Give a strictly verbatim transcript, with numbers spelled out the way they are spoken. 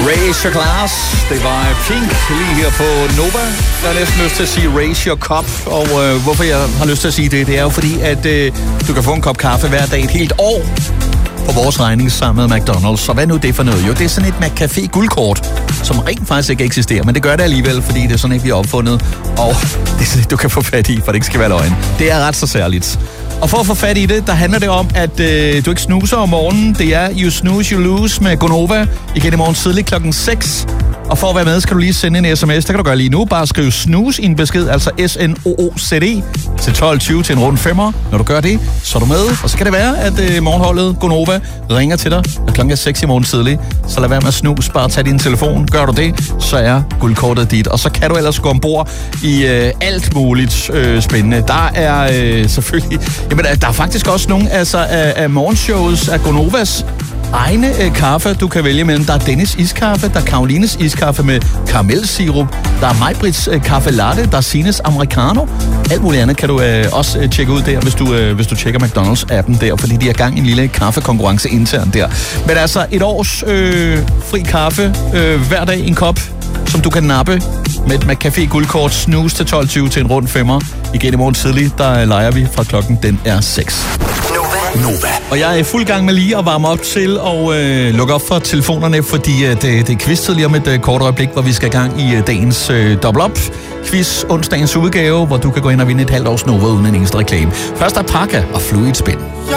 Raise your glass. Det var Pink lige her på Nova. Jeg har næsten lyst til at sige raise your cup. Og øh, hvorfor jeg har lyst til at sige det, det er jo fordi, at øh, du kan få en kop kaffe hver dag et helt år på vores regning sammen med McDonald's. Så hvad nu det for noget? Jo, det er sådan et McCafé guldkort, som rent faktisk ikke eksisterer. Men det gør det alligevel, fordi det er sådan et, vi har opfundet. Og det er sådan et, du kan få fat i, for det ikke skal være løgn. Det er ret så særligt. Og for at få fat i det, der handler det om, at øh, du ikke snuser om morgenen. Det er You Snooze, You Lose med Gonova igen i morgen tidlig klokken seks. Og for at være med, skal du lige sende en sms. Det kan du gøre lige nu. Bare skriv snooze i en besked, altså S N O O Z E, til tolv tyve til en rund femmer. Når du gør det, så er du med. Og så kan det være, at øh, morgenholdet Gonova ringer til dig klokken seks i morgen tidlig. Så lad være med at snuse. Bare tag din telefon. Gør du det, så er guldkortet dit. Og så kan du ellers gå ombord i øh, alt muligt øh, spændende. Der er øh, selvfølgelig... Jamen, der er faktisk også nogle altså, af, af morgenshows af Gonovas egne øh, kaffe, du kan vælge mellem. Der er Dennis iskaffe, der er Karolines iskaffe med karamelsirup, der er Majbrits øh, kaffe latte, der er Sines americano. Alt muligt andet kan du øh, også øh, tjekke ud der, hvis du, øh, hvis du tjekker McDonald's-appen der, fordi de har gang i en lille kaffekonkurrence internt der. Men altså et års øh, fri kaffe øh, hver dag i en kop, som du kan nappe med et McCafé guldkort, snus til tolv tyve til en rund femmer. Igen i morgen tidlig, der leger vi fra klokken, den er seks. Nova. Og jeg er i fuld gang med lige at varme op til og øh, lukke op for telefonerne, fordi øh, det, det er quiz-tid lige om et øh, kort øjeblik, hvor vi skal i gang i øh, dagens øh, double up quiz, onsdagens udgave, hvor du kan gå ind og vinde et halvt års Nova uden en eneste reklame. Først er Parka og Fluid Spin.